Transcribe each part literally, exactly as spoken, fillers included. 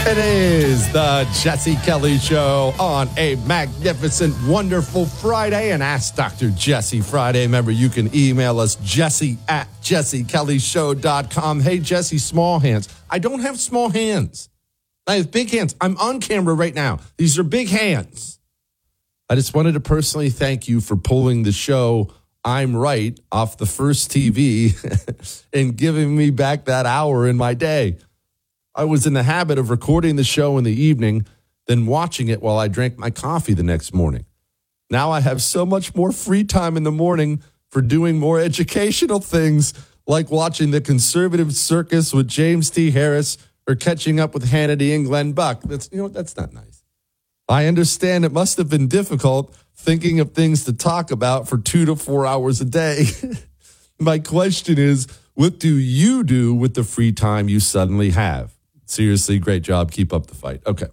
It is the Jesse Kelly Show on a magnificent, wonderful Friday, and Ask Doctor Jesse Friday. Remember, you can email us, Jesse at jesse kelly show dot com. Hey, Jesse, small hands. I don't have small hands. I have big hands. I'm on camera right now. These are big hands. I just wanted to personally thank you for pulling the show I'm Right off the first T V and giving me back that hour in my day. I was in the habit of recording the show in the evening, then watching it while I drank my coffee the next morning. Now I have so much more free time in the morning for doing more educational things, like watching the Conservative Circus with James T. Harris or catching up with Hannity and Glenn Buck. That's, you know, that's not nice. I understand it must have been difficult thinking of things to talk about for two to four hours a day. My question is, what do you do with the free time you suddenly have? Seriously, great job. Keep up the fight. Okay.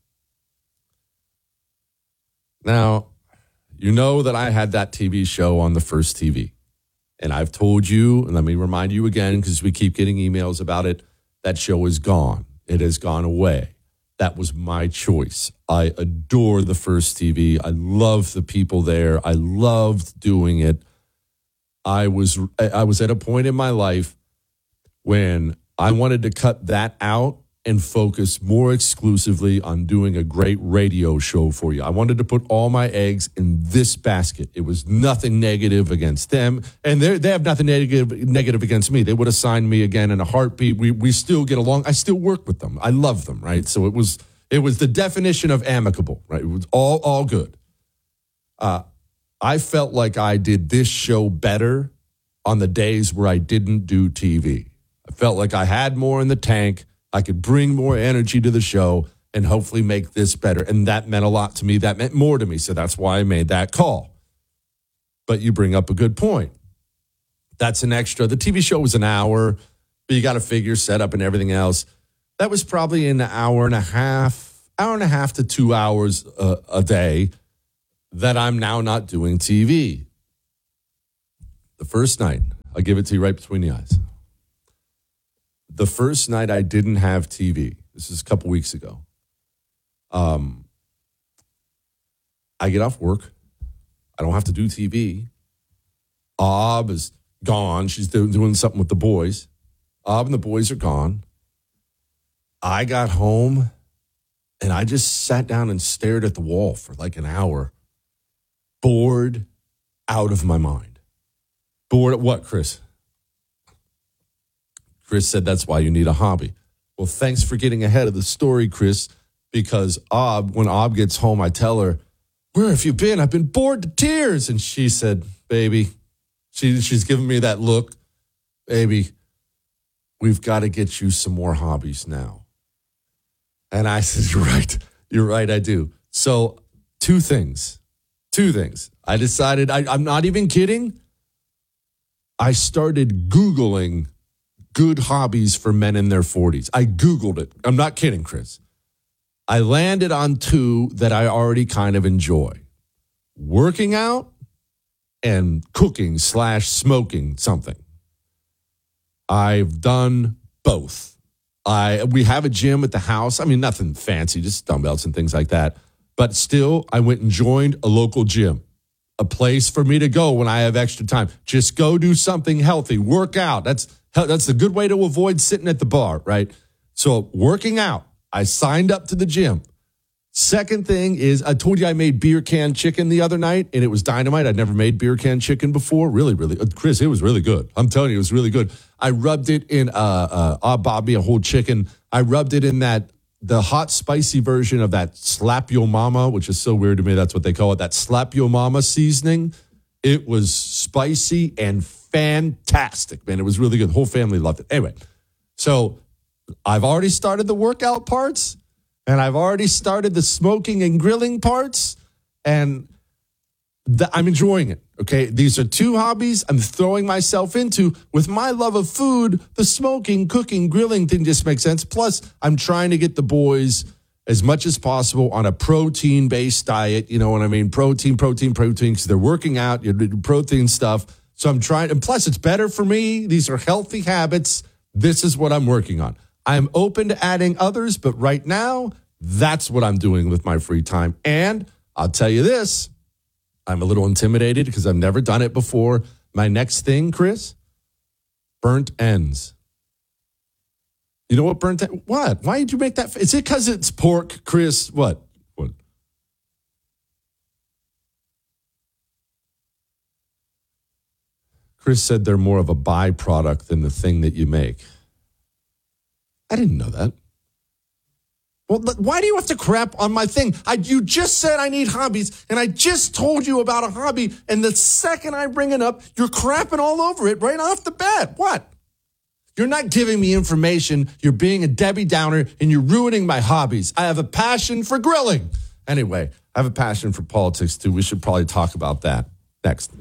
Now, you know that I had that T V show on the first T V. And I've told you, and let me remind you again, because we keep getting emails about it, that show is gone. It has gone away. That was my choice. I adore the first T V. I love the people there. I loved doing it. I was I was at a point in my life when I wanted to cut that out and focus more exclusively on doing a great radio show for you. I wanted to put all my eggs in this basket. It was nothing negative against them, and they they have nothing negative negative against me. They would have signed me again in a heartbeat. We we still get along. I still work with them. I love them, right? So it was it was the definition of amicable, right? It was all all good. Uh, I felt like I did this show better on the days where I didn't do T V. I felt like I had more in the tank. I could bring more energy to the show and hopefully make this better. And that meant a lot to me. That meant more to me. So that's why I made that call. But you bring up a good point. That's an extra. The T V show was an hour, but you got to figure setup and everything else. That was probably an hour and a half, hour and a half to two hours a, a day that I'm now not doing T V. The first night, I'll give it to you right between the eyes. The first night I didn't have T V, this is a couple weeks ago, um, I get off work. I don't have to do T V. Ob is gone. She's doing, doing something with the boys. Ob and the boys are gone. I got home, and I just sat down and stared at the wall for like an hour, bored out of my mind. Bored at what, Chris? Chris said that's why you need a hobby. Well, thanks for getting ahead of the story, Chris, because Ob, when Ob gets home, I tell her, where have you been? I've been bored to tears. And she said, baby, she, she's giving me that look, baby, we've got to get you some more hobbies now. And I said, you're right. You're right, I do. So two things, two things. I decided, I, I'm not even kidding. I started Googling good hobbies for men in their forties. I Googled it. I'm not kidding, Chris. I landed on two that I already kind of enjoy. Working out and cooking slash smoking something. I've done both. I we have a gym at the house. I mean, nothing fancy, just dumbbells and things like that. But still, I went and joined a local gym. A place for me to go when I have extra time. Just go do something healthy. Work out. That's That's a good way to avoid sitting at the bar, right? So working out, I signed up to the gym. Second thing is, I told you I made beer can chicken the other night, and it was dynamite. I'd never made beer can chicken before. Really, really, Chris, it was really good. I'm telling you, it was really good. I rubbed it in, uh, uh, ah, Bobby, a whole chicken. I rubbed it in that, the hot, spicy version of that Slap Yo Mama, which is so weird to me. That's what they call it, that Slap Yo Mama seasoning. It was spicy and fantastic, man. It was really good. The whole family loved it. Anyway, so I've already started the workout parts, and I've already started the smoking and grilling parts, and the, I'm enjoying it, okay? These are two hobbies I'm throwing myself into. With my love of food, the smoking, cooking, grilling thing just makes sense. Plus, I'm trying to get the boys as much as possible on a protein-based diet. You know what I mean? Protein, protein, protein, because they're working out, you're doing protein stuff. So I'm trying, and plus it's better for me. These are healthy habits. This is what I'm working on. I'm open to adding others, but right now, that's what I'm doing with my free time. And I'll tell you this, I'm a little intimidated because I've never done it before. My next thing, Chris, burnt ends. You know what burnt ends? What? Why did you make that? Is it because it's pork, Chris? What? What? Chris said they're more of a byproduct than the thing that you make. I didn't know that. Well, why do you have to crap on my thing? I, you just said I need hobbies, and I just told you about a hobby, and the second I bring it up, you're crapping all over it right off the bat. What? You're not giving me information. You're being a Debbie Downer, and you're ruining my hobbies. I have a passion for grilling. Anyway, I have a passion for politics, too. We should probably talk about that next.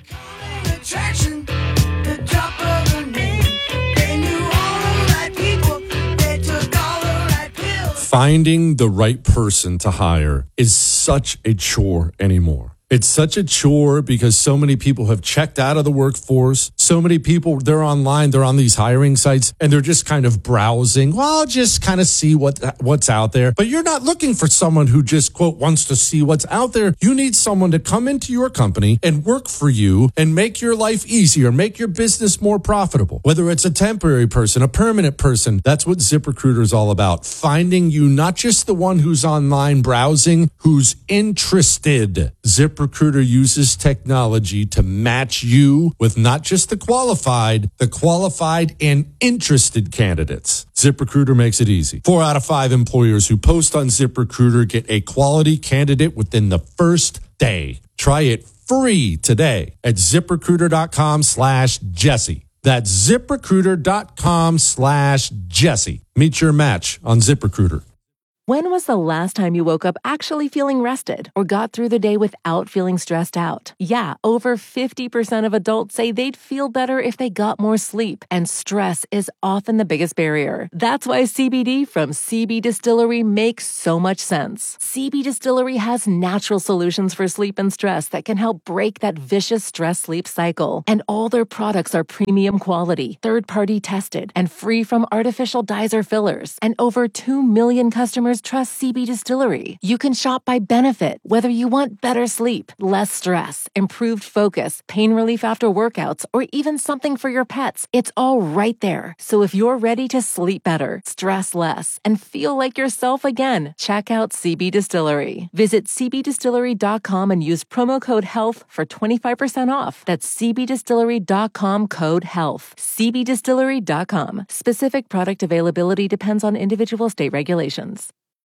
Attraction, the drop of a name. They knew all the right people. They took all the right pills. Finding the right person to hire is such a chore anymore. It's such a chore because so many people have checked out of the workforce. So many people, they're online, they're on these hiring sites, and they're just kind of browsing. Well, just kind of see what what's out there. But you're not looking for someone who just, quote, wants to see what's out there. You need someone to come into your company and work for you and make your life easier, make your business more profitable. Whether it's a temporary person, a permanent person, that's what ZipRecruiter is all about. Finding you not just the one who's online browsing, who's interested. ZipRecruiter ZipRecruiter uses technology to match you with not just the qualified, the qualified and interested candidates. ZipRecruiter makes it easy. Four out of five employers who post on ZipRecruiter get a quality candidate within the first day. Try it free today at ZipRecruiter.com slash Jesse. That's ZipRecruiter.com slash Jesse. Meet your match on ZipRecruiter. When was the last time you woke up actually feeling rested or got through the day without feeling stressed out? Yeah, over fifty percent of adults say they'd feel better if they got more sleep, and stress is often the biggest barrier. That's why C B D from C B Distillery makes so much sense. C B Distillery has natural solutions for sleep and stress that can help break that vicious stress-sleep cycle. And all their products are premium quality, third-party tested, and free from artificial dyes or fillers. And over two million customers trust C B Distillery. You can shop by benefit, whether you want better sleep, less stress, improved focus, pain relief after workouts, or even something for your pets. It's all right there. So if you're ready to sleep better, stress less, and feel like yourself again, check out C B Distillery. Visit C B distillery dot com and use promo code HEALTH for twenty-five percent off. That's C B distillery dot com code HEALTH. C B distillery dot com. Specific product availability depends on individual state regulations.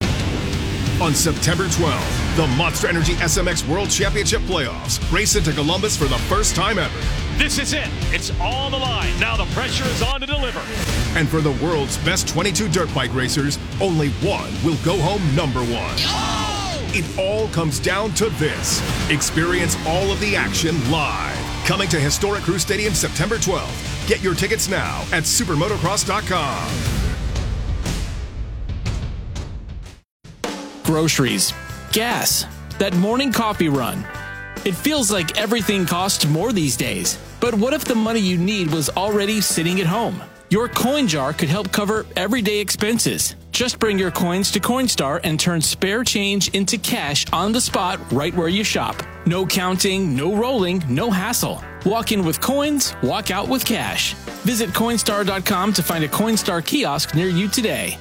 On September twelfth, the Monster Energy S M X World Championship Playoffs race into Columbus for the first time ever. This is it. It's on the line. Now the pressure is on to deliver. And for the world's best twenty-two dirt bike racers, only one will go home number one. Oh! It all comes down to this. Experience all of the action live. Coming to historic Crew Stadium September twelfth. Get your tickets now at supermotocross dot com. Groceries, gas, that morning coffee run. It feels like everything costs more these days. But what if the money you need was already sitting at home? Your coin jar could help cover everyday expenses. Just bring your coins to Coinstar and turn spare change into cash on the spot right where you shop. No counting, no rolling, no hassle. Walk in with coins, walk out with cash. Visit Coinstar dot com to find a Coinstar kiosk near you today.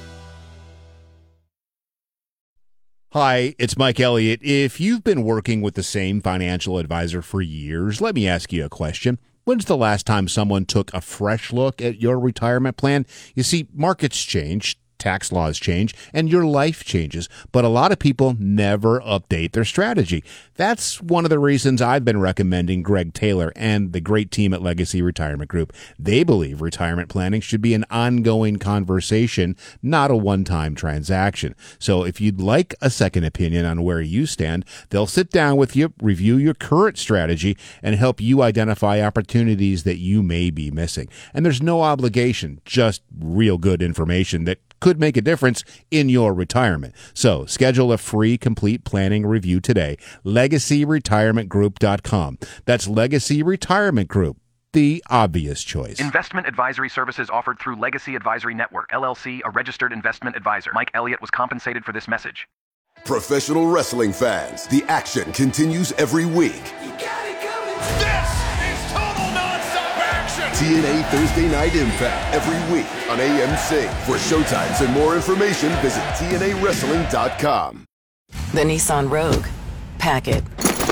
Hi, it's Mike Elliott. If you've been working with the same financial advisor for years, let me ask you a question. When's the last time someone took a fresh look at your retirement plan? You see, markets change, tax laws change, and your life changes, but a lot of people never update their strategy. That's one of the reasons I've been recommending Greg Taylor and the great team at Legacy Retirement Group. They believe retirement planning should be an ongoing conversation, not a one-time transaction. So if you'd like a second opinion on where you stand, they'll sit down with you, review your current strategy, and help you identify opportunities that you may be missing. And there's no obligation, just real good information that could make a difference in your retirement. So schedule a free complete planning review today. legacy retirement group dot com. That's Legacy Retirement Group the obvious choice. Investment advisory services offered through Legacy Advisory Network, L L C, a registered investment advisor. Mike Elliott was compensated for this message. Professional wrestling fans, the action continues every week. You got it coming. This is total nonstop action. T N A Thursday Night Impact every week on A M C. For showtimes and more information, visit T N A wrestling dot com. The Nissan Rogue. Pack it.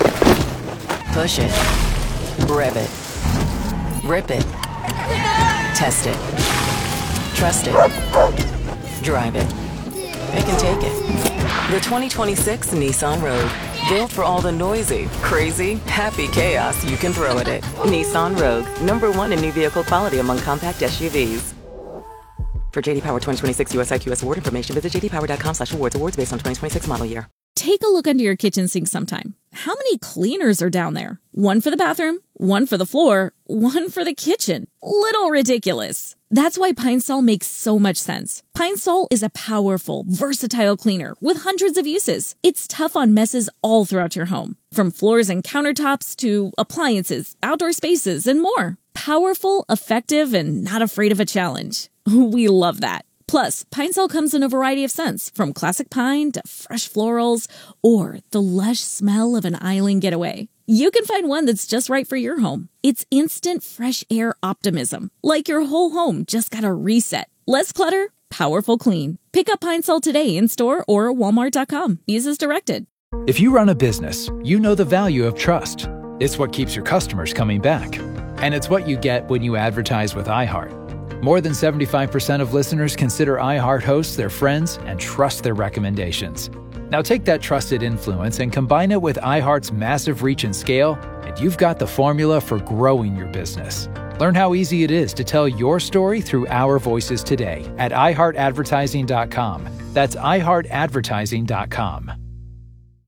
Push it. Rev it. Rip it. Test it. Trust it. Drive it. It can take it. The twenty twenty-six Nissan Rogue. Built for all the noisy, crazy, happy chaos you can throw at it. Nissan Rogue. Number one in new vehicle quality among compact S U Vs. For J D Power twenty twenty-six U S I Q S award information, visit j d power dot com slash awards. Awards based on twenty twenty-six model year. Take a look under your kitchen sink sometime. How many cleaners are down there? One for the bathroom, one for the floor, one for the kitchen. Little ridiculous. That's why Pine Sol makes so much sense. Pine Sol is a powerful, versatile cleaner with hundreds of uses. It's tough on messes all throughout your home, from floors and countertops to appliances, outdoor spaces, and more. Powerful, effective, and not afraid of a challenge. We love that. Plus, Pine Sol comes in a variety of scents, from classic pine to fresh florals, or the lush smell of an island getaway. You can find one that's just right for your home. It's instant fresh air optimism, like your whole home just got a reset. Less clutter, powerful clean. Pick up Pine Sol today in store or walmart dot com. Use as directed. If you run a business, you know the value of trust. It's what keeps your customers coming back. And it's what you get when you advertise with iHeart. More than seventy-five percent of listeners consider iHeart hosts their friends and trust their recommendations. Now take that trusted influence and combine it with iHeart's massive reach and scale, and you've got the formula for growing your business. Learn how easy it is to tell your story through our voices today at i heart advertising dot com. That's i heart advertising dot com.